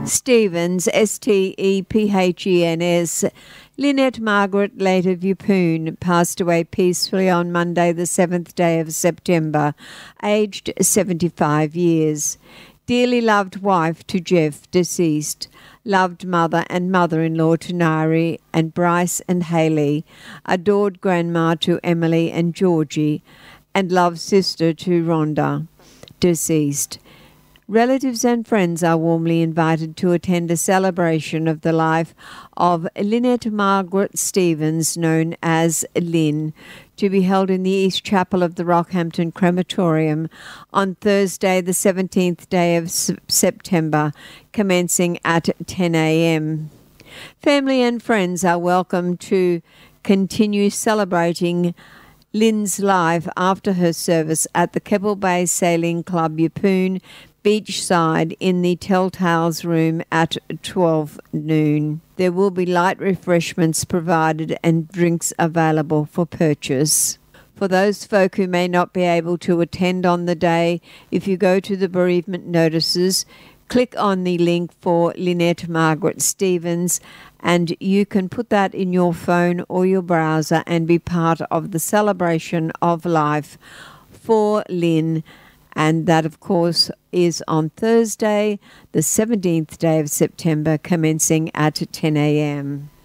Stevens, Stephen's, Lynette Margaret Late of Yeppoon, passed away peacefully on Monday, the 7th day of September, aged 75 years. Dearly loved wife to Jeff, deceased. Loved mother and mother-in-law to Nari and Bryce and Haley. Adored grandma to Emily and Georgie. And loved sister to Rhonda, deceased. Relatives and friends are warmly invited to attend a celebration of the life of Lynette Margaret Stevens, known as Lynn, to be held in the East Chapel of the Rockhampton Crematorium on Thursday, the 17th day of September, commencing at 10 a.m. Family and friends are welcome to continue celebrating Lynn's life after her service at the Keppel Bay Sailing Club, Yeppoon, beachside in the Telltales room at 12 noon. There will be light refreshments provided and drinks available for purchase. For those folk who may not be able to attend on the day, if you go to the bereavement notices, click on the link for Lynette Margaret Stevens and you can put that in your phone or your browser and be part of the celebration of life for Lynn. And that, of course, is on Thursday, the 17th day of September, commencing at 10 a.m.